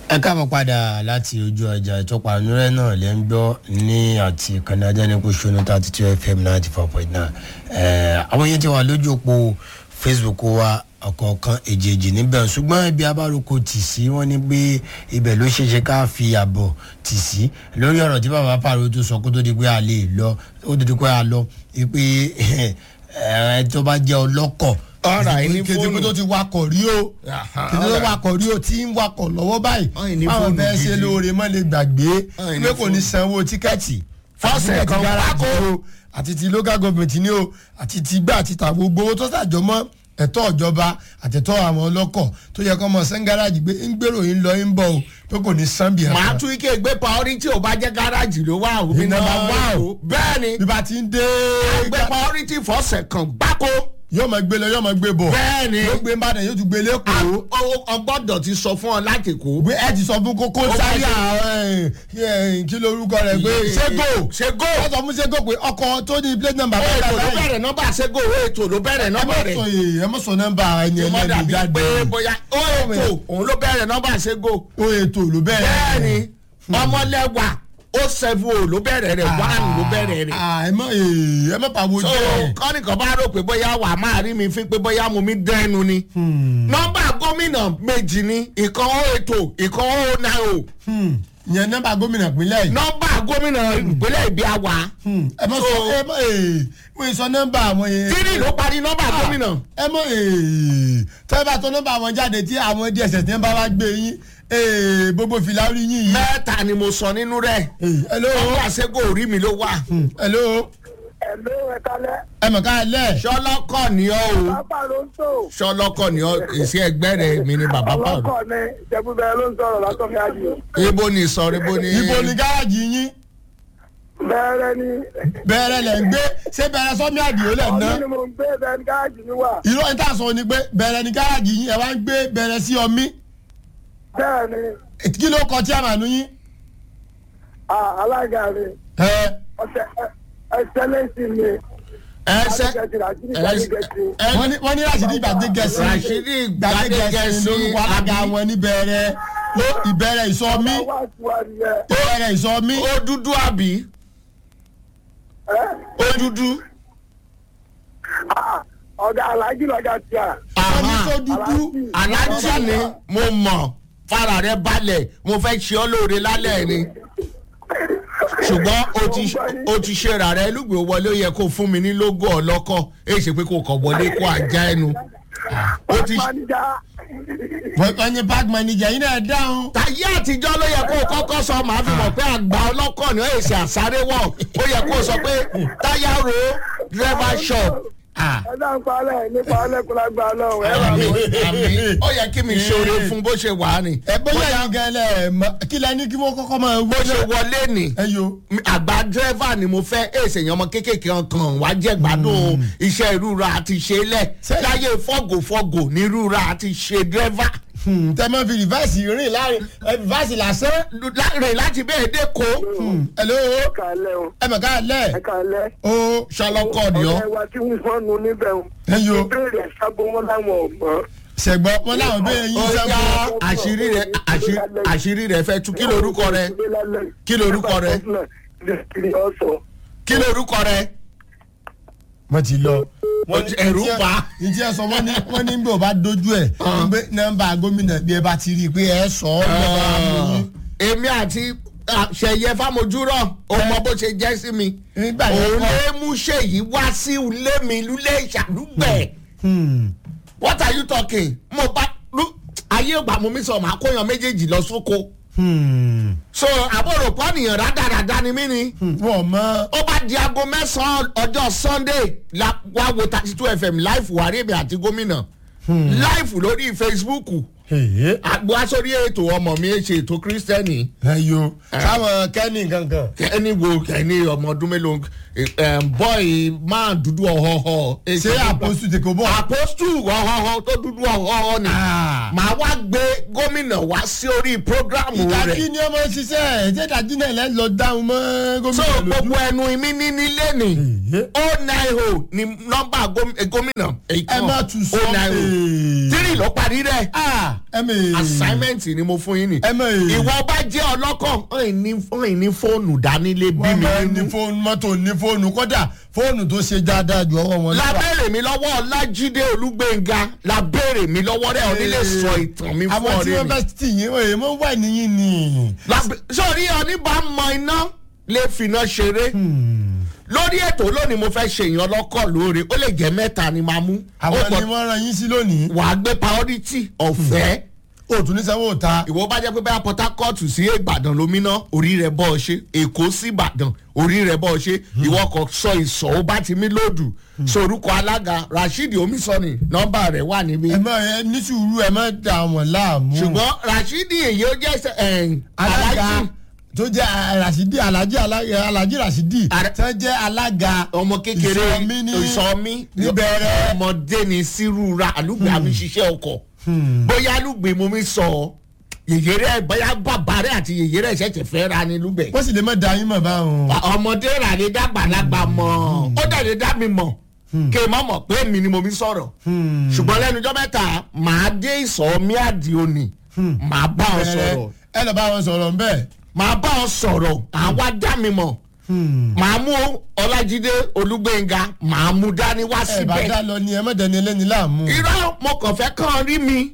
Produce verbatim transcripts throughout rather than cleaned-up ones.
ẹ káàmọ́ padà láti ojú ọjà ìtọ́pàánúrẹ́ náà lẹ́ ń gbọ́ ní àti Canada ní kò ṣónú thirty two F M ninety four point nine. àwọn yẹn ti wà lójú òpó Facebook wa ọ̀kọ̀ọ̀kan èjèèjì níbẹ̀ ṣùgbọ́n ibi abáròkọ tì sí wọ́n ní pé ibẹ̀ ló ṣeéṣe ká fi àbọ̀ tì sí lórí ọ̀rọ̀ tí bàbá pàrọ̀ tó sọ kó tó di pé a lè lọ ó tó di pé a lọ pé ẹ tó bá jẹ́ ọlọ́kọ̀ ọ̀rọ̀ ẹni fóònù kejì tó ti wakọ̀ rí o kejì tó wakọ̀ rí o tí ń wakọ̀ lọ́wọ́ báyìí báwọn bẹ́ẹ̀ ṣe lóore mọ́ lè gbàgbé pé kò ní sanwó tíkẹ́ẹ̀tì fọ́ọ̀sẹ̀ kan wákò àti ti local government ni o àti ti gbà àti ta gbogbo owó tó ṣàjọmọ́ ẹ̀tọ́ ìjọba àtẹ̀tọ́ àwọn ọlọ́kọ̀ tó yẹ kọ́ mọ sán gáràjì gbé ń gbèrò yín lọ ń bọ̀ o pé kò ní sán bí ẹ̀. màá tún ike gbé priority ò bá jẹ́ gáràjì ló wà o. nọ́mbà wá o bẹ́ẹ̀ ni bí bá ti ń dé. gbé priority fọ́ọ̀sẹ̀ kan gbáko. yóò máa gbé lọ yóò máa gbé bọ̀. bẹ́ẹ̀ni yóò gbé Ìbàdàn yóò tún gbé lẹ́kọ̀ọ́. ọgbọ́dọ̀ ti sọ fún ọ láti kó. gbé ẹ ti sọ fún kókó sáyà kí lorúkọ rẹ gbé ṣégò ṣégò. wọ́n sọ fún ṣégò pé ọkọ̀ tó ní plate number. ètò ló bẹ̀rẹ̀ nọ́mbà ṣégò ètò ló bẹ̀rẹ̀ nọ́mbà rẹ̀. ẹ mọ̀ sọ nọ́mbà ẹni ẹlẹ́ni jáde. pé bóyá ó ètò òun ló bẹ̀rẹ̀ nọ́mbà ṣégò. ó ètò ló bẹ̀rẹ̀. bẹ́ẹ̀ni ọmọlẹ́wà ó seven o ló bẹ̀rẹ̀ rẹ̀ one ló bẹ̀rẹ̀ rẹ̀. ẹ mọ ẹ mọ pàwọ́ jẹ́. so kọ́nìkan bá rò pé bóyá wà á máa rí mi fi pé bóyá mo mi dẹ́nu ni. nọ́mbà gómìnà méjì ni ìkan ó ètò ìkan ó náà o. ìyẹn nọ́mbà gómìnà ìpínlẹ̀ yìí. nọ́mbà gómìnà ìpínlẹ̀ ìbí àwa. ẹ mọ sọ ẹ mọ ee mo sọ nọ́mbà àwọn yẹn. tírì ló parí nọ́mbà gómìnà. ẹ mọ ee tẹ́ bá tọ́ nọ́mbà àwọn jáde tí àwọn D S S tí ń bá wá gbé yín ee gbogbo fìlà orí yín yìí. mẹ́ta ni mo sọ nínú rẹ̀. hello. nọ́mbà ṣẹ́gun orí mi ló wà. hello. hello ẹ kálẹ́. ẹ mọ̀ ká lẹ̀. sọlọ́kọ̀ ni ọ́ o. bàbá ló ń tó. sọlọ́kọ̀ ni ọ́ èsì ẹgbẹ́ rẹ̀ mi ni bàbá pàrọ̀. ọlọ́kọ̀ ni ìjẹ́bùbẹ́ ló ń sọ̀rọ̀ látọ̀ fi àjò. ibo ni sọ̀rọ̀ ibo ni. ibo ni gáràjì yín. bẹ́ẹ̀rẹ̀ ni. bẹ́ẹ̀rẹ̀ lẹ̀ ń gbé ṣé bẹ́ẹ̀rẹ̀ sọ́mi àdìo lẹ̀ ná. ọdún ni mo ń gbé bẹ́ẹ̀ ní gáàjì mi wà. irọ́ ní tà sọ ni pé bẹ́ẹ̀rẹ̀ ni gáràjì yín ẹ wá ń gbé bẹ́ẹ̀rẹ̀ sí ọmí. bẹ́ẹ̀ni. kí ló kọ tí a mà nú yín. alága mi. ẹ ọ̀sẹ̀ ẹ̀sẹ̀lẹ̀sì mi. ẹsẹ wọ́n ní Rashidi Gbadegẹ̀sì Rashidi Gbadegẹ̀sì lórúkọ alága wọn ní bẹ̀rẹ̀ ìbẹ̀rẹ̀ ìsọmí ìbẹ̀rẹ̀ ìsọmí. ó dúdú àbí ó dúdú. ọ̀gá alájí lọ́gà tí a. wọ́n ní tó dúdú. alájí ni mo mọ̀ fara rẹ balẹ̀ mo fẹ́ ṣe ọ́ lóore lálẹ́ ni ṣùgbọ́n o ti ṣe rà rẹ lùgbò wọlé ó yẹ kó fún mi ní lógó ọlọ́kọ̀ èyí ṣe pé kò kọ̀ wọlé kó àjá ẹnu. wọ́n ní bag manager yín náà dáhùn. tàyé àtijọ́ ló yẹ kó o kọ́kọ́ sọ màá fi mọ̀ pé àgbà ọlọ́kọ̀ ni ó yẹ ṣe àsáré-wọ̀ ó yẹ kó o sọ pé táyà ro driver shop. ẹ dá ń palẹ̀ nípa ọlẹ́kùnlágbà ọlọ́run ẹ wà mọ́. ó yẹ kí mi ṣoore fún bó ṣe wà á ni. ẹ bóyá yín gan lẹ kí lẹ ní kí wọ́n kọ́kọ́ máa bó ṣe wọlé ni àgbà dírẹ́fà ni mo fẹ́ èsè yẹn ọmọ kéékèèké kan wá jẹ́ gbádùn iṣẹ́ ìrúra àti ṣe lẹ̀ láyé fọ́gòfọ́gò ní ìrúra àti ṣe dírẹ́fà. tẹ máa fi rìvásì rìn láàrin rìvásì lásán. rìn láti bẹ́ẹ̀ dé ko. hello ẹ mọ̀ ká lẹ̀. ẹ kàlẹ́. o ṣọlọ́kọ̀ ni ọ́. ọ̀rẹ́ wa tí wọ́n fọ́nù níbẹ̀ o. ẹ yo. ìbéèrè ṣàgbọ́ wọn láwọn ọ̀gbọ́n. ṣẹ̀gbọ́n wọn láwọn bẹ́ẹ̀ yín ó sábà. yá àṣírí rẹ àṣírí rẹ fẹ́ tú kí lorúkọ rẹ kí lorúkọ rẹ kí lorúkọ rẹ. wọ́n ti lọ. ẹ̀rù pa. ìjẹ́ ẹ sọ wọ́n ní wọ́n ní bí o bá dojú ẹ̀ pé nọ́mbà gómìnà bí ẹ bá ti rí i pé ẹ sọ ọ́ lọ́wọ́. èmi àti ṣẹ̀yẹ fámojúrọ̀ ó mọ bó ṣe jẹ́ sí mi òun lè mú ṣèyí wá sí ilé mi lulẹ̀ ìṣàlùgbẹ̀. what are you talking? mo bá ayé ìgbà mo mi sọ màá kóyan méjèèjì lọ sóko. so àbúrò pọ́nìyàn rádaràda ni mí ni. wọ́n mọ. ó bá di aago mẹ́sàn-án ọjọ́ Sunday la wá wo thirty two F M live wàrí èmi àti gómìnà live lórí Facebook àgbo aṣọ́rí ètò ọmọ mi ṣe ètò kírísítẹ́nì. ẹ yo sáwọn kẹ́ni kankan. kẹ́ni wo kẹ́ni ọmọ ọdún mélòó bọ́ọ̀ì máa dúdú ọ̀họ̀họ̀. ṣé àpòstù tí kò bọ̀. àpòstù ọ̀họ̀họ̀ tó dúdú ọ̀họ̀họ̀ ni. màá wá gbé gómìnà wá sí orí prógrámù rẹ̀. ìdájí ni ọmọ ṣiṣẹ́ ṣé ìdájí náà lẹ́ lọ dáhùn mọ́ gómìnà so lójú. gbogbo ẹnu mi ní nílé ni o nine o ni nọ́mbà gómìnà. ẹ má tún sọ o nine o tírì ló parí rẹ̀. assignment ni mo fún yín ni ìwọ bá jẹ́ ọlọ́kọ̀ ọ̀hìn ní fóònù dánilé bí mi nínú fóònù mọ́tò ní fóònù kódà fóònù tó ṣe dáadáa ju ọwọ́ wọn. lábẹ́rẹ̀ mi lọ́wọ́ ọlájídé olúgbẹ̀ngà lábẹ́rẹ̀ mi lọ́wọ́ rẹ̀ onílé sọ ìtàn mi fún ọ̀rẹ́ mi. àwọn tí wọ́n bá ti yín wọ̀nyí mọ́ wà níyìn ni. sọ̀rí oníbàámọ̀ iná lè finá ṣeré lórí ètò lónìí mo fẹ́ ṣe èèyàn lọ́kọ̀ lóore ó lè jẹ́ mẹ́ta ni màá mú. àwọn ni wọ́n ran yín sí lónìí. wàá gbé priority ọ̀fẹ́. o tún ní sanwó ta. ìwọ bá jẹ́ pé bá port harcourt sí ìbàdàn lómìnà orí rẹ̀ bọ́ ọ ṣe èkó sí ìbàdàn orí rẹ̀ bọ́ ọ ṣe ìwọ kò sọ ìsọ̀ ó bá ti mí lòdù sorúkọ alága rasheed omisani nọ́mbà rẹ̀ wà níbí. ẹ má ẹ ní sùúrù ẹ má dà wọ́n láàmú. ṣùgbọ́n rasheed èyí ó jẹ́ alága tó jẹ́ rasidi alaji alaji rasidi tó jẹ́ alága ọmọ kékeré ìsọmí níbẹ̀rẹ̀ ọmọdé ní sírúra alúgbé àmì ṣiṣẹ́ ọkọ̀ bóyá alúgbé mo mi sọ yèyéré bóyá bàbá rẹ àti yèyéré ṣẹ̀ṣẹ̀ fẹ́ ra ní lúbẹ̀. wọ́n sì lè má da yín mọ̀ báwọn. ọmọdé rà ní dàgbàlagbà mọ̀ ó dẹ̀ lè dá mi mọ̀ kí n má mọ̀ pé mi ni mo mi sọ̀rọ̀ ṣùgbọ́n lẹ́nu ọjọ́ mẹ́ta màá dé ìsọ̀ mi àdì òní màá bá wọn sọ̀rọ̀. ẹ lọ bá wọn sọ̀rọ̀ nbẹ. màá bá wọn sọ̀rọ̀ àwa dá mi mọ̀ màá mú ọlájídé olúgbẹ̀ngà màá mú dání wá síbẹ̀. ẹ bá dá lọ ni ẹ má dẹni ẹlẹ́ni láàmú. irọ́ mo kàn fẹ́ kàn rí mi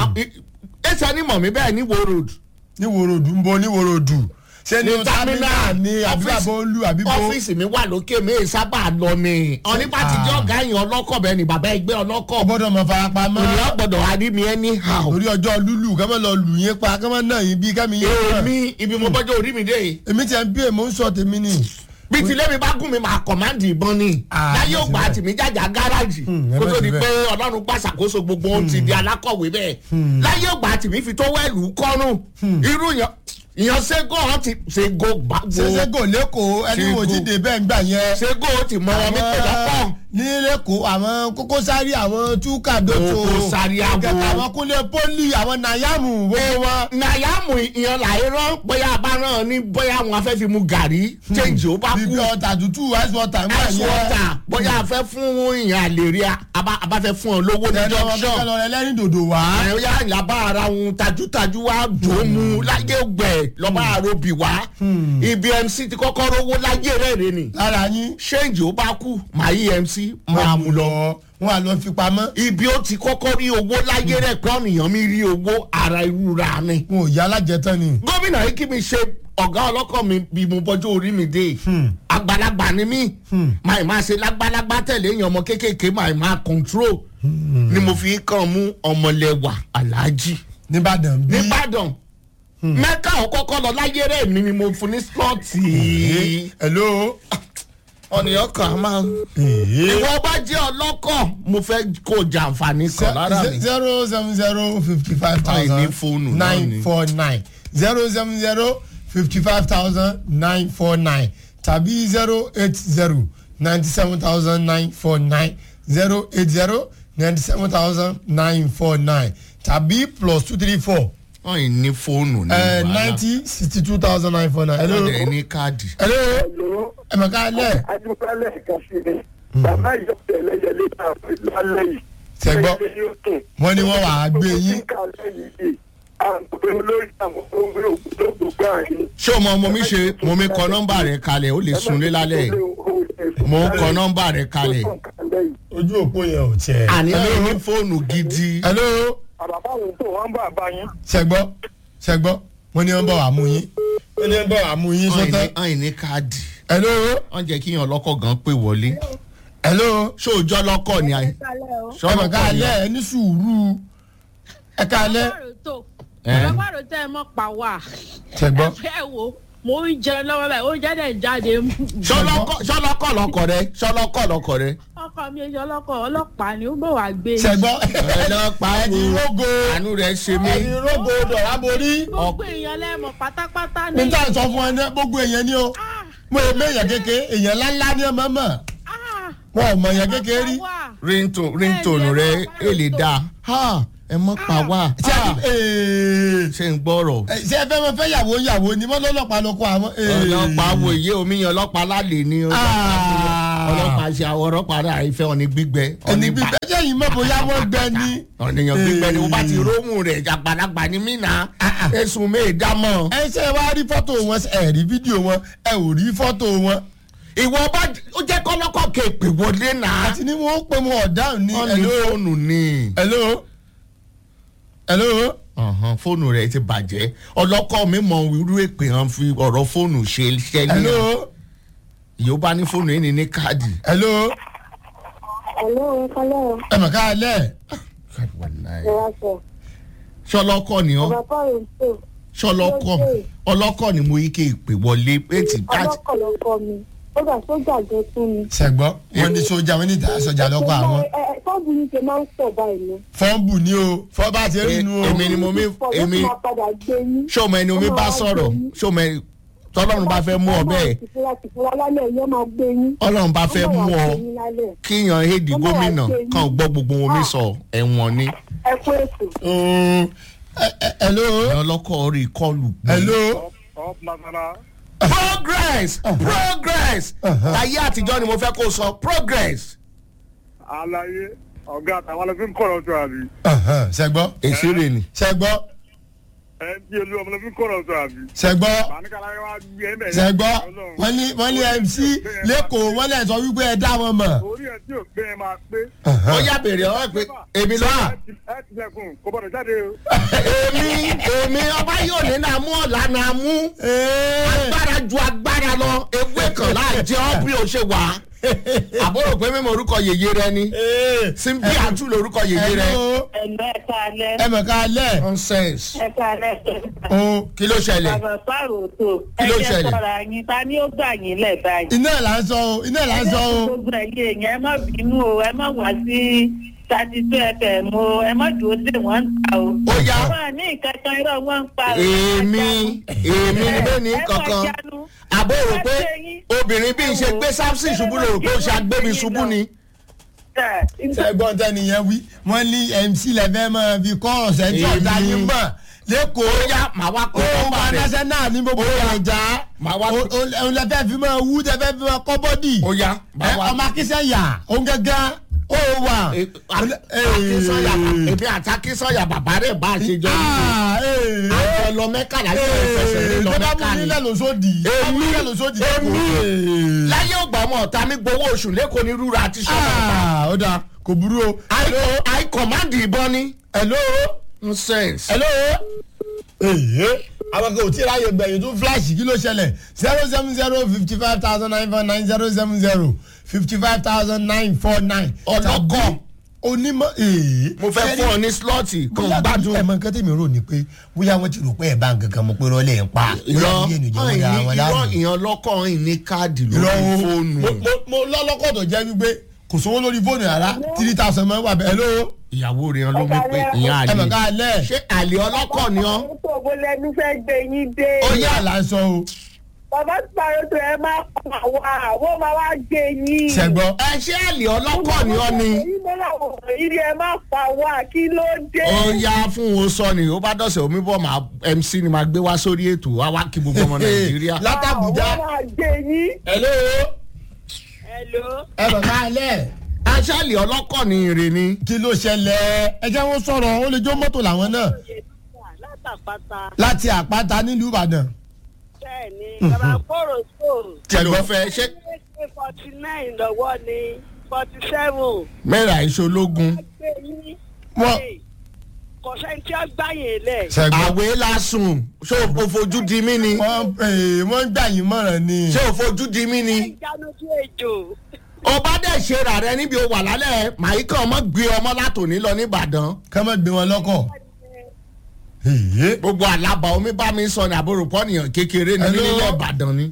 ẹsẹ̀ ni mọ̀ mi bẹ́ẹ̀ ní wo road. ní wo road ń bọ ní wo road ṣé ní támínà ní àbíbàbọ̀ olú àbíbọ̀. ọ́fíìsì mi wà lókè mi sábà lọ ni ọ̀nípa ti jẹ́ ọ̀gá yẹn ọlọ́kọ̀ bẹ́ẹ̀ ni bàbá ẹgbẹ́ ọlọ́kọ̀. ọgbọ́dọ̀ mọ farapamọ́. ènìyàn gbọ́dọ̀ wá rí mi anyhow. torí ọjọ́ lúlù kẹ́mọ́ lọ lù yín pa kẹ́mọ́ náà yín bí kẹ́mi yín. èmi ibi mo bọ́jọ́ orí mi dé. èmi ti ẹ̀ ń bí èmo ń sọ tèmi ni. bí tilé mi bá gún mi máa kọ̀máǹdì ìbọn ni. láyé ògbà àti mi jájà gáràjì kó tó di pé ọlọ́run gbàṣàkóso gbogbo ohun ti di alákọ̀wé bẹ́ẹ̀. láyé ògbà àti mi fi tó wẹ́ẹ̀lù kọ́rùn irú yẹn ìyàn sego wọn ti sego gbàgbó. sego lẹ́kọ̀ọ́ ẹni wo ti dé bẹ́ẹ̀ ń gbà yẹn. sego ti mọ wọn mi pẹ̀lú ọ̀pọ̀. ní lẹ́kọ̀ọ́ àwọn kókó sáré àwọn túkà dòtò. kókó sáré àbò. kẹta àwọn kúnlẹ̀ pólì àwọn nàyàmù gbogbo wọn. nàyàmù ìyàn làírọ́ bóyá abáràn ní bóyá wọn afẹ́ fi mu gàrí change ó bá kú. bíbí ọ̀tà tútù ice water ń gbà yẹn. ice water bóyá afẹ́ fún ìyàn àlèrè abáfẹ́ fún ọ lówó ní junction. ẹnì ọ̀rẹ́ lẹ́rìn dòdò wá. ẹ̀yà ìyàbá ara wọn tajútajú wá dòómù láyé gbẹ̀ lọ́ba àròbì wá ibi mc ti kọ́kọ́ rówó láyé rẹ̀ rẹ̀ ni. lára yín. ṣéǹjì ó bá kú màá yí mc máa mú lọ. wọn à lọ fi pamọ́. ibi ó ti kọ́kọ́ rí owó láyé rẹ̀ pé ọ̀nìyàn mi rí owó ara irú ra ni. wọn ò yá alájẹtán ni. gómìnà yìí kí mi ṣe ọ̀gá ọlọ́kọ̀ mi bí mo bọ́jú orí mi dé. àgbàlagbà ni mí màá máa ṣe lágbàlagbà tẹ̀lé èèyàn ọmọ kéékèèké màá máa control ni mo fi kàn mú ọmọlẹ́wà aláàjì. nìbàdàn bí. nìbàdàn mẹ́ka ọ̀kọ́kọ́ lọ láyé rẹ̀ mi ni mo fún ní slọ́ọ̀tì. hello. ọ̀nìyàn kan máa. ìwọ bá jẹ́ ọlọ́kọ̀ mo fẹ́ kó jàǹfààní kan lára mi. zero seven zero fifty five thousand nine four nine zero seven zero fifty five thousand nine four nine tàbí zero eight zero ninety seven thousand nine four nine zero eight zero ninety seven thousand nine four nine tàbí plus two three four. wọ́n yìí ní fóònù ní wàhálà. ninety sixty two thousand nine four nine. hello. ẹ ní káàdì. hello. ẹ mọ̀ ká lẹ̀. adúpẹ́lẹ̀ kan sí ni bàbá ìjọba ẹlẹ́yẹlé náà lálẹ́ yìí. sẹ́gbọ́ wọ́n ní wọ́n wà á gbé yín. ṣé o mọ ọmọ mi ṣe mo mi kọ nọ́mbà rẹ kalẹ̀ ó lè sunlé lálẹ́ mo ń kọ nọ́mbà rẹ kalẹ̀. ojú òpó yẹn ò tiẹ̀. àní mi ní fóònù gidi. hello. àbàbà òun tó wọn bá bá yín. sẹ́gbọ́ sẹ́gbọ́ wọ́n ní wọ́n bọ̀ wá mú yín. wọ́n ní wọ́n bọ̀ wá mú yín sọ́tẹ́. ọ̀hìn ní káàdì. hello. wọ́n jẹ́ kí yan lọ́kọ̀ gan pé wọlé. hello. ṣé òòjọ́ lọ́kọ̀ ni àyè. ẹ mọ̀ ká lẹ̀ ẹ ní sùúrù ẹ ká lẹ̀. ọlọ́pàá tẹ ẹ mọ́ pa wá. sẹ́gbọ́. ẹ fẹ́ wo mo ń jẹ lọ́wọ́ báyìí oúnjẹ dẹ̀ jáde. ṣọlọ́kọ̀ lọkọ̀ rẹ ṣọlọ́kọ̀ lọkọ̀ rẹ. ọkọ mi ṣe ọlọ́kọ̀ ọlọ́pàá ni ó bọ̀ wá gbé. sẹ́gbọ́. ọlọ́pàá ẹni rógo àánú rẹ ṣe mí. ẹni rógo dọ̀rá borí. gbogbo èèyàn lẹ́mọ̀ pátápátá ni. níta sọ fún ẹ ní gbogbo èèyàn ni o mo ò mẹ èèyàn kékeré èèyàn ńláńlá ni ọmọ mọ wọn ò mọ èèyàn kékeré rí. ringtone rẹ èlé dáa ẹ mọ pa wá ṣe ń gbọ́rọ̀. ṣé ẹ fẹ́ mọ fẹ́ yàwó yàwó ni wọ́n lọ́lọ́pàá ló kọ́ àwọn. ọlọ́pàá wo iye omi yan ọlọ́pàá lálẹ́ ni. ọlọ́pàá ṣe àwọn ọlọ́pàá rẹ̀ àìfẹ́ ọ̀ní gbígbẹ. ẹni gbígbẹ jẹ́ yìí mọ̀ bóyá wọ́n gbẹ ni. ọ̀nìyàn gbígbẹ ni mo bá ti rómù rẹ̀ àgbàlagbà ni mí nà ẹ̀sùn mi ìdámọ̀. ẹ ṣe wá rí fọ́tò wọn ẹ rí fídíò wọn ẹ ò rí fọ́tò wọn. ìwọ bá ó jẹ́ kọ́lọ́kọ́ kéèpè wọlé náà. àti ní wọn ó pe wọn ọ̀dáhùn ní. ọ̀nì fóònù ni. hello hello. ọ̀hán fóònù rẹ̀ ti bàjẹ́ ọlọ́kọ́ mi mọ irú èpè hàn fi ọ̀rọ̀ fóònù ṣe ṣẹlẹ̀. hello. yóò bá ní fóònù yìí ní ní káàdì. hello. Hello, hello. ẹ mọ̀ ká lẹ̀. ṣọlọ́kọ́ ni ọ́ ṣọlọ́kọ́ ọlọ́kọ́ ni mo yí ké ìpè wọlé pétì káàdì. ọlọ́kọ̀ ló kọ́ mi ó gbà sójà jẹ fún mi. sẹ́gbọ́n wọn ní sójà wọn ní ìta sójà lọ́kọ̀ àwọn. fọ́ọ̀bù yìí ṣe máa ń pọ̀ báyìí ni. fọ́ọ̀bù ni o fọ́ọ̀ bá ti rí inú o. èmi ni mo mi èmi ṣọmọ ẹni omi bá sọ̀rọ̀ ṣọmọ ẹni tọ́lọ́run bá fẹ́ mú ọ bẹ́ẹ̀ ọlọ́run bá fẹ́ mú ọ kíyan éèdì gómìnà kan gbọ́ gbogbo omi sọ ẹ̀wọ̀n ni. ẹ kú ètò. hello. ẹ ọlọ́kọ̀ rí kọlù. hello. progress progress ayé àtijọ́ ni mo fẹ́ kó sọ progress. àlàyé ọ̀gá àtàwọn ọlọ́fin kọ̀rọ̀ tó àbí. sẹ́gbọ́. èsì rè ni. sẹ́gbọ́. ẹ ń di olú ọmọlọ́fin kọ̀rọ̀ tó àbí. sẹ́gbọ́. sẹ́gbọ́ wọ́n ní wọ́n ní mc lẹ́kọ̀ọ́ wọ́n lè sọ wípé ẹ dá wọn mọ̀. orí ẹ tí ò gbé ẹ máa pé. ó yà bèrè ọ́ pé èmi ló wà. ẹ ti lẹkùn kó bọ̀dọ̀ jáde o. èmi èmi ọba yóò ní náà mú ọ̀la náà mú. agbára ju agbára lọ ewé kan láàjẹ ọ́ bí o ṣe wà. àbúrò pé mímọ orúkọ yèyé rẹ ni simbi àtú lorúkọ yèyé rẹ. ẹ̀mẹ́ kalẹ̀. ẹ mọ̀ ká lẹ̀. nonsense. ẹ kalẹ̀. o kí ló ṣẹlẹ̀. bàbá pàrọ̀ tó. Kí ló ẹ ṣẹlẹ̀? jẹ́ sọ̀rọ̀ àyìn ta ni ó gbà yín lẹ̀ báyìí. iná ẹ̀ là ń sọ o iná ẹ̀ là ń sọ o. gbogbo ẹ̀yẹ yẹn ẹ má bínú o ẹ má wá sí thirty two fm o ẹ má dúró dé wọ́n ń ta o. Ó yá. wọ́n ní ìkankan irọ́ wọn ń pa. èmi èmi ni bẹ́ẹ̀ ní kankan àbúrò pé obìnrin bí n ṣe gbé samson ṣubú lòrò pé ó ṣe agbémi ṣubú ni. sẹ́gbọ́n tẹ́niyẹn wí wọ́n ní mc lẹ́fẹ́ máa fi kọ́ ọ̀sẹ̀ tí ọ̀dà yín mọ̀ lẹ́kọ̀ọ́ ó yá màá wá kó ó nọ́mbà máa rẹ̀. dáṣẹ́ náà ní gbogbo ìrànjà màá wá òun lẹ́fẹ́ fi máa wú tẹ́fẹ́ fi máa kọ́ bọ́dì ó yá màá wá. ọmọ akínsẹ́ yà òun gángan ó wà. akínsọ́yà èmi àti akínsọ́yà bàbá rẹ̀ bá a ṣe jọ ní. àjọ lọ mẹ́kà láyé ìfẹsẹ̀ rẹ̀ lọ mẹ́kà tọ́ba mú ni. nílẹ̀ lóṣòdì Èmi, nílẹ̀ lóṣòdì èmi. láyé ògbà ọmọ ọ̀tá mi gbowó oṣù lẹ́kọ̀ọ́ ní rúra àti sọ́dọ̀. ó dáa kò burú o. àìkọ̀mándì ìbọn ni. hello. nonsense. hello. ee àwọn kan ò tí ì ráyè gbẹ̀yìn tó flash kí ló ṣẹlẹ̀ zero seven zero fifty five thousand nine four nine zero seven zero fifty five thousand nine four nine. ọlọ́kọ̀ onímọ̀ ee. mo fẹ́ fún ọ ní slọ́ọ̀tì kan bóyá gbádùn. ẹ mọ nǹkan tèmi rò ní pé bóyá wọn ti rò pé ẹ bá nǹkan kan mọ pé rọlẹ́ ń pa. irọ́ irọ́ irọ́ ìyẹn lọ́kọ̀ ọ̀hìn ní káàdì lórí fóònù. mo lọ́lọ́kọ̀ tó jẹ́ wípé kò sówó lórí fóònù rárá three thousand mọ́ wà bẹ́ẹ̀ ló. ìyàwó rẹ̀ ló mi pé ìyẹn ẹ mọ̀ ká àlè. lẹ̀. ṣé àlè ọlọ́kọ̀ ni ọ́. gbogbo lẹnu fẹ́ gbé yín dé. ó yà lásán o. bàbá pàrọ̀ tó ẹ máa pa wá àwọn máa wá gbé yín. ṣẹgbọ́. ẹ ṣé àlè ọlọ́kọ̀ ni ọ́ ni. ìdí ẹ máa pa wá kí ló dé. ó yá fún wo sọ ni ó bá dọ̀sẹ̀ omi bọ̀ máa mc ni máa gbé wá sórí ètò wá wá kí gbogbo ọmọ nàìjíríà. látàbújá. àwọn máa gbé yín. hello. hello. ẹ mọ̀ ká lẹ̀. aṣáàlì ọlọ́kọ̀ ni ìrè ni. kí ló ṣẹlẹ̀ ẹ jẹ́ wọ́n sọ̀rọ̀ ó lè jó mọ́tò làwọn náà látàpátá. láti àpáta nílùú ìbàdàn. bẹ́ẹ̀ ni bàbá kóró sóòrò. kí ló fẹ́ ṣe. forty nine lọ́wọ́ ni forty seven. mẹ́ra ìṣológun. Wọ́n- kò sẹ́ni tí ó gbá yẹn lẹ̀. ṣẹgbọ́. àwẹ̀ lásùn ṣé o fojú di mí ni. wọ́n ee, wọ́n ń gbà yín mọ̀ràn ni. ṣé o fojú di mí ni. jánu sí ejò. ọba dẹ̀ ṣe rà rẹ níbi o wà lálẹ́ màíkà ọmọ gbé ọmọ látòní lọ nìbàdàn. ká má gbé wọn lọ́kọ̀. Èyí. gbogbo àlàbà omi bá mi sọ ní àbúrò pọ́nìyàn kékeré ní Hello? nílẹ̀ ìbàdàn ni.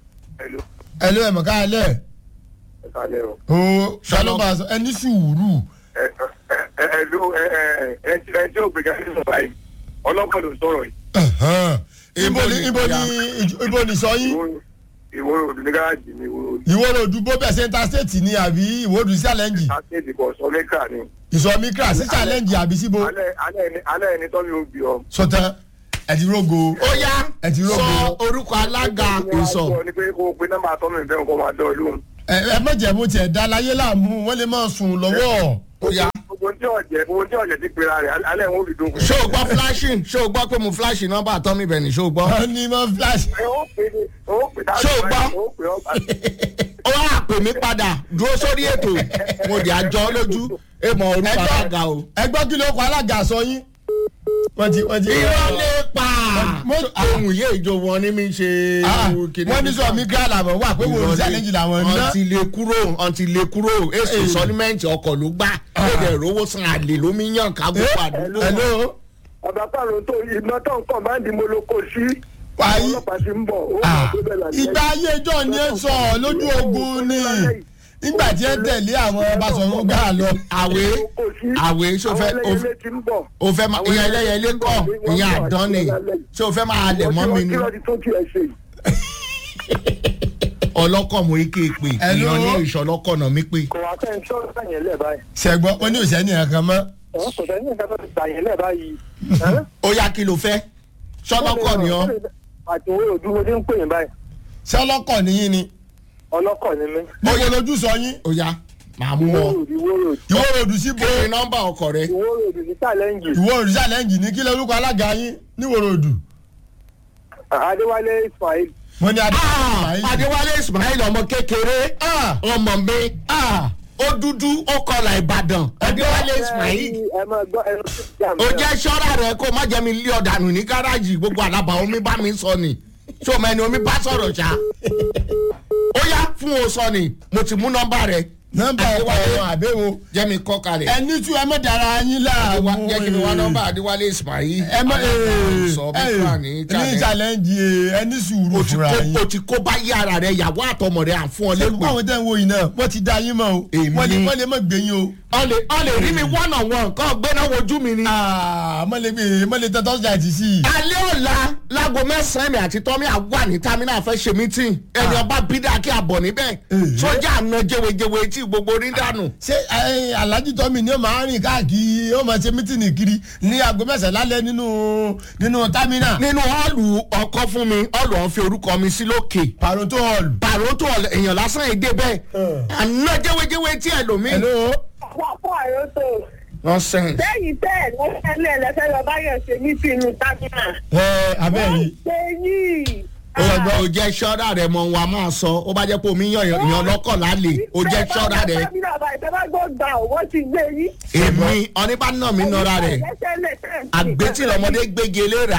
ẹ ló ẹ mọ̀ ká lẹ̀. ẹ kálẹ̀ o. o ṣàlùbà ẹ ní sùúrù. ẹ ẹ ẹ ló ẹ ẹ ẹ tí ẹ tí ò gbẹgẹ nínú báyìí ọlọ́pàá ló sọ̀rọ̀ yìí. Ẹ̀hán. ibo ni ibo ni ibo ni sọ yín. ìwọ òdu ní gáràjì ni ìwọ òdu. ìwọ ròdù bóbẹ̀ sẹ́ńtà stéètì ni àbí ìwọ òdù challenge. àtẹ̀jì kò sọ mẹ́kà ni. ìsọ̀mí kíra sí challenge àbí síbo. alẹ́ alẹ́ ẹni alẹ́ ẹni tọ́ mi ò bí ọ. sọtán ẹ ti rógo. ó yá ẹ ti rógo. sọ orúkọ alága ìsọ. ní pé kó o pe nọ́mbà tọ́ mi bẹ́ẹ̀ kó máa dán lóhùn. ẹ mọ̀jẹ̀ mo tiẹ̀ dá láyé láàmú wọ́n lè máa sùn lọ́wọ́. ó yá. gbogbo tí ọ̀jẹ̀ gbogbo tí ọ̀jẹ̀ ti pera rẹ̀ alẹ́ wọn ò fi dùn. ṣé o gbọ́ flashing ṣé o gbọ́ pé mo flashing nọ́mbà àtọ́mí bẹ̀ ni ṣé o gbọ́. wọ́n ní mọ́ flash. ẹ ó pè é ó pè é Ṣé o gbọ́? ó pè é ọba. ó wá pè mí padà dúró sórí ètò mo dì àjọ lójú èèmọ̀ orúkọ alága o. ẹ gbọ́ kí ló kọ alága sọ yín. wọ́n ti wọ́n ti. irọ́ lè pa Mo- ohun yé ìjọ wọn ní mi ṣe. Ah, wọ́n ní sọ mí gíra làwọn wà pé wò ó challenge làwọn ná. ọtí lè kúrò ọtí lè kúrò èsì sọlímẹ́ǹtì ọkọ̀ ló gbà lédè rówó san àlè lómi yàn ká gbogbo àdúgbò. hello. ọ̀dà pàrọ̀ tó iná tó ń kọ̀ máa ń di mo ló kó sí. Wàyí. ọlọ́pàá ti ń bọ̀ ó Ah, máa tó bẹ̀ lálẹ́. ìgbà ayé ìjọ ni ẹ sọ lójú ogun ni nígbà tí ẹ tẹ̀lé àwọn Basọ̀run gbà lọ. àwé àwé ṣó fẹ́ àwọn ẹlẹ́yẹlé ti ń bọ̀. o fẹ́ máa ìyẹn ẹlẹ́yẹlé kọ́ ìyẹn àdán ni ṣé o fẹ́ máa lẹ̀ mọ́ mi ni. kí ló ti tó tiẹ̀ ṣe yìí. ọlọ́kọ̀ mo ike pè Hello? ìyàn ní ìṣọlọ́kọ̀ náà mi pè. kò wá fẹ́ ń sọ̀rọ̀ sàyẹn lẹ̀ báyìí. ṣẹ̀gbọ́n ó ní òṣèlú yẹn kan mọ́. ọ̀hún kò tẹ́ ní nǹkan tó ti sàyẹn lẹ̀ báyìí. ó yá kí ló fẹ́ ṣọlọ́kọ̀ ni ọ́. àti òwe òdu mo ti ń pè yín báyìí. ṣé ọlọ́kọ̀ nìyí ni. ọlọ́kọ̀ ni mí. níbo lójú sọ yín. ó yá màá mú ọ. ìwó ròdù ìwọ ròdù sí bo. kí ni nọ́mbà ọkọ̀ rẹ. ìwó ròdù ní challenge. ìwọ ròdù sàlẹ́ǹjì ní kí lórúkọ alága yín níwò ròdù. adéwálé ismail. mo ní adé. adéwálé ismail ọmọ kékeré ọmọ mi ó dúdú ó kọlà ìbàdàn adéwálé ismail. ẹ máa gbọ́ ẹnu tó ti jà mí. ó jẹ́ ṣọ́ra rẹ̀ kó má jẹ́ mi lé ọ̀dànù ní gáràjì gbogbo àlàbà omi bá mi sọ ni tí o mọ ẹni omi bá sọ̀rọ̀ ṣá. ó yá fún o sọ ni mo ti mú nọ́mbà rẹ̀. nọ́mbà ọ̀rọ̀ àbẹ̀wò. jẹ́ mi kọ́ kalẹ̀. ẹni tún ẹ mọ̀ dára yín láàmú. jẹ́ kí mi wá nọ́mbà adéwálé ismail. ẹ mọ̀ ee sọ bí fún àní ní challenge ẹni sùúrù fúnra yín. o ti kó bá yí ara rẹ yàwó àtọmọ rẹ à ń fún ọ ṣé lẹ́kọ̀ọ́. báwọn tẹ́ ń wo yìí náà wọ́n ti da yín mọ́ o. Èmi. wọ́n lè wọ́n lè mọ̀ gbé yín o. ọ lè ọ lè rí mi one on one kọ́ gbéná wojú mi ni. mọ̀lẹ́gbẹ̀ mọ̀lẹ́ tọ́tọ́ ṣe àti sí i. alẹ́ ọ̀la láago mẹ́sàn-án mi àti tọ́mí àwa ní tamina fẹ́ ṣe mítìn ẹni ọba bídà kí a bọ̀ níbẹ̀ sójà àna jẹwejẹwe tí gbogbo orí dànù. ṣé ẹ, Alhaji Tommy ni ó máa rìn káàkiri ó máa ṣe mítìnì kiri ní aago mẹ́sàn-án lálẹ́ nínú nínú támínà. nínú họ́ọ̀lù ọkọ fún mi họ́ọ̀lù ọ̀hún fi orúkọ mi sí lókè. Paronto hall. Paronto hall èèyàn lásán èdè bẹ́ẹ̀ àna jẹwejẹwe tí ẹ lòmí. hello. wọ́n fún àyọ̀tò nonsense. lẹ́yìn tẹ́ ẹ̀ lọ́sẹ̀lẹ̀ lẹ́sẹ̀ lọ báyọ̀ ṣe ní tinú tábìlà. ẹ abẹ́ yìí. ṣe yìí. o jẹ́ ṣọ́ra rẹ̀ mọ̀ wá máa sọ ó bá jẹ́ pé omi yàn yàn lọ́kọ̀ lálẹ́ o jẹ́ ṣọ́ra rẹ̀. tábìlà báyìí tẹ́ bá gbọ́ gbà ó wọ́n ti gbé yín. èmi ọ̀nípa náà mi nọra rẹ̀ àgbétí lọ́mọdé gbégi eléra.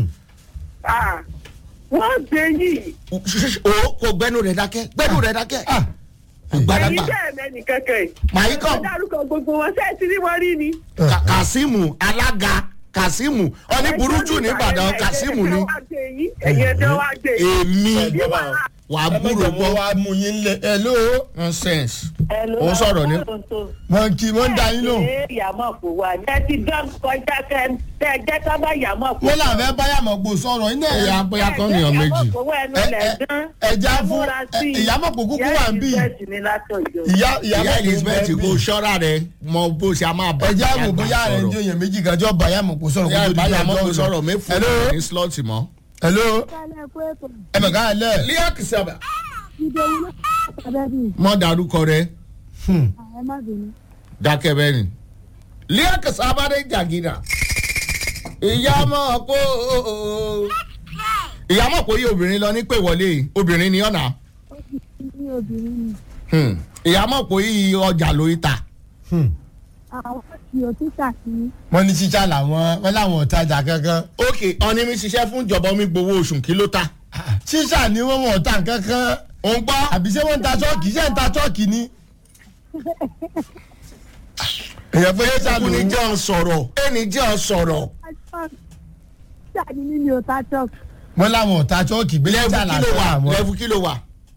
wọ́n gbé yìí. o kò gbẹ́nu rẹ̀ dákẹ́ gbẹ́nu rẹ̀ dákẹ́. èyí gbadagba tẹ́ ẹ̀ mẹ́ni kankan. màá kọ́ wọ́n dárúkọ gbogbo wọn sẹ́ẹ̀ tí wọ́n rí ni. Ka- Kasimu alága Kasimu ọní burúkú ní Ìbàdàn Kasimu ni ẹ̀yẹ tẹ́ wá gbé yìí. èmi wàá ẹ búrò mọ̀jẹ̀ mo gbọ́ wá mú yín lé. hello. nonsense. ó sọ̀rọ̀ ní. wọ́n kì í wọ́n da yín lò. yàmọ̀ kò wà ní ẹtí dán kọjá kẹ tẹ jẹ́ ká bá yàmọ̀ kò. wọ́n là fẹ́ báyàmọ̀ gbò sọ̀rọ̀ iná ẹ̀yà ẹ̀. bóyá kan nìyàn méjì. ẹja fún ìyàmọ̀ kò kúkú wà ń bì. ìyá ìyá Elizabeth kò ṣọ́ra rẹ̀ mọ bó ṣe a máa bá ẹja wò bóyá rẹ̀ ń jẹ́ èèyàn méjì kan jọ báyàmọ̀ kò sọ̀rọ̀ ìyá kó tó di ìbáyàmọ̀ kò ọjọ́ sọ̀rọ̀ ọ̀sán. mẹ́fù hello. ní slot mọ́. hello. ẹ mọ̀ ká lẹ̀. Líà Kìsàbà mọ́ darúkọ rẹ̀ dákẹ́ bẹ́ẹ̀ ni. Líà Kìsàbà dé jàgídà. ìyá mọ̀ kó ìyá mọ̀ kó yí obìnrin lọ ní pé wọlé obìnrin ni ọ̀nà. Hmm. ìyá mọ̀ kó yí ọjà lórí ta. àwọn tí o ti tà sí. wọ́n ní tíṣà làwọn wọ́n láwọn ọ̀tajà kankan. ok ọ̀ni mi ṣiṣẹ́ fún ìjọba omi gbowó oṣù kí ló ta. tíṣà ni wọ́n wọ̀n ta kankan. ò ń gbọ́. àbí ṣé wọ́n ń ta chọ́ọ̀kì ṣé ń ta chọ́ọ̀kì ni. èèyàn pé tíṣà ló ẹni ń jẹ́ ọ sọ̀rọ̀ ẹni jẹ́ ọ sọ̀rọ̀. ṣáà ní mímí o ta chop. wọ́n láwọn ọ̀ta chọ́ọ̀kì gbé lẹ́fù tíṣà kí ló wà làwọn. lẹ́fù kí ló wà.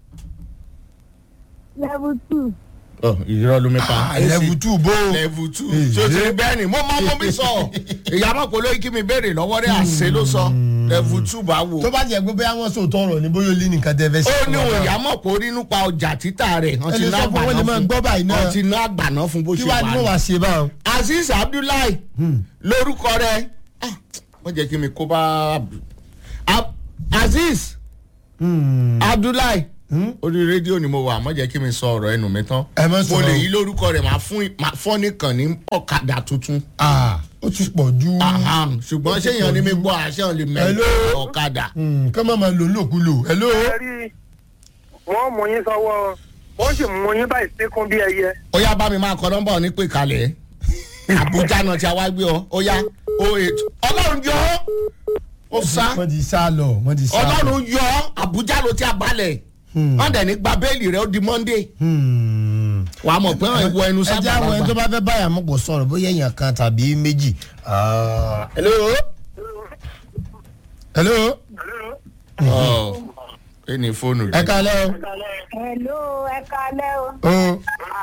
level two. ọ ìrọ̀ ló mi pa. level two bó. level two tí o ti rí bẹ́ẹ̀ ni mo máa mọ mi sọ ìyá mọ̀ kó lóyún kí mi béèrè lọ́wọ́ rẹ̀ àṣẹ ló sọ level two bá wò. tó bá jẹ́ pé bóyá wọ́n sòótọ́ ọ̀rọ̀ ni bóyá ó lé nìkan tẹ́ fẹ́ sí. ó ní òun ìyá mọ̀ kó rí nípa ọjà títà rẹ̀ wọ́n ti ẹni ná sọ fún wọn lè máa gbọ́ báyìí àgbàná náà. fún wọ́n ti ná àgbàná fún bó kí ṣe wàá ní wà wọ́n ní. wá ṣe báwọn. Azeez Abdullahi lórúkọ rẹ̀ ah, wọ́n jẹ́ kí mi kó bá Ab- Azeez Abdullahi orí rédíò ni mo wà mọ́ jẹ́ kí mi sọ ọ̀rọ̀ ẹnu mi tán Ẹ má mo sọ̀rọ̀. lè yí lórúkọ rẹ̀ máa fún máa fọ́ nìkan ní ọ̀kadà tuntun Ah, ó ti pọ̀ ju. Aha, ṣùgbọ́n ṣé èèyàn ni mi gbọ́ àṣẹ ò lè mẹ́rin Hello. ọ̀kadà. kọ́ máa ma lò lòkulò. hello. rí wọ́n mú yín sọ́wọ́ wọ́n sì mú yín báyìí síkún bí ẹyẹ. ó yá bá mi máa kọ nọ́mbà ní pé kalẹ̀ Àbújá náà tí a wá gbé ọ ó yá o eight ọlọ́run yọ ọ́ ó sá wọ́n ti sá lọ wọ́n ti sá lọ. ọlọ́run yọ ọ́ Àbújá ló ti abalẹ̀ wọ́n dẹ̀ ní gba béèlì rẹ̀ ó di Monday Hmm. wàá mọ̀ pé wọ́n wọ ẹnu ẹ jẹ́ àwọn ẹni tó sábà bá fẹ́ báyà mọ̀ pọ̀ sọ̀rọ̀ bóyá èèyàn kan tàbí méjì. Ah, hello. hello. ọ̀ ẹ ní fóònù ẹ rẹ̀. kalẹ́ o. hello ẹ kalẹ́ o. o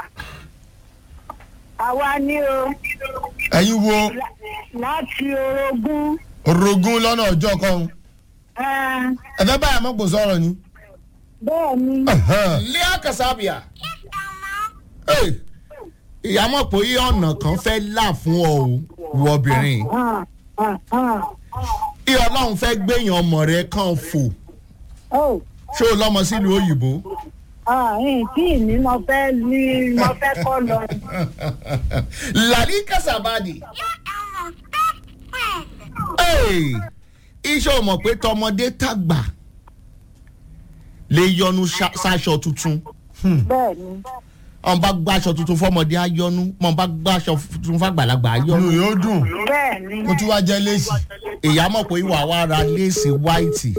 àwa ni o ẹ̀yin wo láti orogún. orogún lọ́nà ọjọ́ kan. Ẹ, ẹ fẹ́ báyà mọ̀ pọ̀ sọ̀rọ̀ ni. bẹ́ẹ̀ ni Lea Kasabia Hey, ìyá mọ̀ pé ọ̀nà kan fẹ́ là fún ọ o ìwọ obìnrin Ah, ah, ah. kí Ọlọ́run fẹ́ gbẹ̀yàn ọmọ rẹ kàn fò Oh, ṣé o lọ́mọ sílùú òyìnbó. ah, ẹ̀yìn tí ìní mo fẹ́ ní mo fẹ́ kọ́ lọ. Lali Kasabadi Hey, iṣẹ́ o mọ̀ pé tọmọdé tàgbà lè yọnu ṣa- sáṣọ tuntun bẹ́ẹ̀ ni ọ̀n bá gbàṣọ tuntun fọmọdé á yọnu mọ̀ bá gbàṣọ tuntun fàgbàlagbà á inú yọnu. yóò dùn bẹ́ẹ̀ ni. kó tún wá jẹ́ léèsì. ìyá mọ̀ pé ìwà wa ra léèsì wáìtì.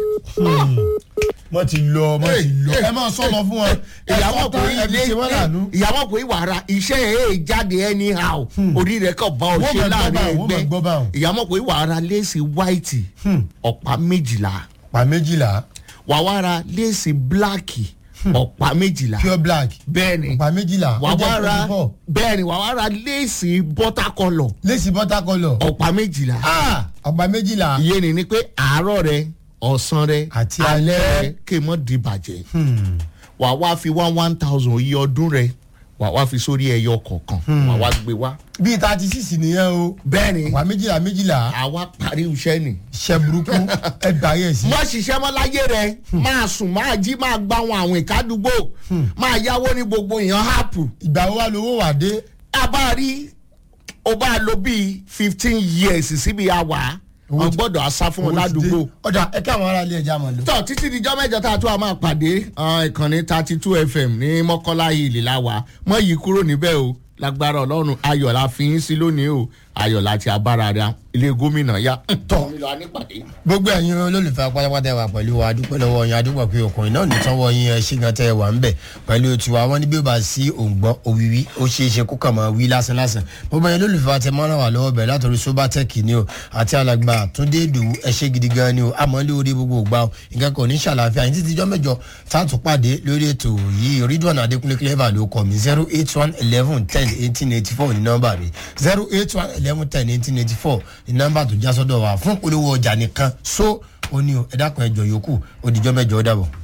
wọ́n ti lọ wọ́n ti lọ. ẹ máa sọ̀rọ̀ fún wọn. ìyá mọ̀ pé ilé ṣe wọ́n lànú. ìyá mọ̀ pé ìwà ra iṣẹ́ ẹ̀ jáde anyhow orí rẹ̀ kàn bá ọ Wọ́n ṣe máa gbọ́ láàrin báwọn, wọ́n máa gbọ́ ẹgbẹ́ báwọn. ìyá mọ̀ pé ìwà ra léèsì wáìtì ọ̀pá méjìlá pa méjìlá wà wá ra léèsì bíláàkì ọ̀pá méjìlá pure black bẹ́ẹ̀ni pa méjìlá wà ó jẹ́ wá ra twenty-four. bẹ́ẹ̀ni wà wá ra léèsì bọ́tàkọlọ̀ léèsì bọ́tà kọlọ̀. ọ̀pá méjìlá ọ̀pá méjìlá. ìyẹn ni ni pé àárọ̀ rẹ ọ̀sán rẹ Àti alẹ́. rẹ kí n mọ̀ di bàjẹ́ wà wá fi one one thousand iye ọdún rẹ wà wá fi sórí ẹyọ kọ̀ọ̀kan wà wá gbé wá. bíi thirty six nìyẹn o. bẹ́ẹ̀ni ọ̀pá méjìlá méjìlá. àwa parí iṣẹ́ nì. iṣẹ́ burúkú ẹ gbà yẹ̀ sí. má ṣiṣẹ́ mọ́ láyé rẹ máa sùn máa jí máa gba àwọn àwìn kádùúgbò máa yáwó ní gbogbo èèyàn hápù. ìgbà wo wá lówó wà dé. a bá rí o bá lo bíi fifteen years síbi àwà wọn gbọ́dọ̀ asá fún wọn ládùúgbò. ọ̀dà ẹ káwọn ará ilé ẹja mọ̀ lọ. tọ́ títí dijọ́ mẹ́jọ tá a tó a máa pàdé ah, ìkànnì thirty two fm ní mọ́kànlá ìlú láwa mọ́ yìí kúrò níbẹ̀ o lágbára ọlọ́run ayọ̀ la fi yín sí lónìí o ayọ̀ láti abára rẹ ilé gómìnà yá. Tọ́. mi lọ a nípàdé. gbogbo ẹ̀yin olólùfẹ́ pátápátá wà pẹ̀lú wa adúpẹ́ lọ́wọ́ yín adúpẹ́ pé ọkùnrin náà nìtọ́wọ́ yín ẹ ṣé gan tẹ́ ẹ wà ń bẹ̀ pẹ̀lú tiwa wọn ní bí ó bá sí òǹgbọ́n òwìwí ó ṣeé ṣe kó kàn máa wí lásán lásán gbogbo ẹ̀yin olólùfẹ́ wa tẹ mọ́ràn wà lọ́wọ́ bẹ̀ látọ̀rí sobatech ni o àti alàgbà túndé ìdòwú ẹ ṣé gidi gan ni o àmọ́ lórí gbogbo ògbà o nǹkan kan ò ní ṣàlàáfíà yín títí jọ́ mẹ́jọ táàtù pàdé lórí ètò yìí rídùn adékúnlé clever ló kọ mi zero eight one eleven ten eighteen eighty four ní nọ́mbà mi zero eight one eleven ten eighteen eighty four ní nọ́mbà tó já sọ́dọ̀ wa fún polówó ọjà nìkan so ó ní o ẹ dákun ẹ jọ yòókù ó dijọ́ mẹ́jọ ó dàbọ̀.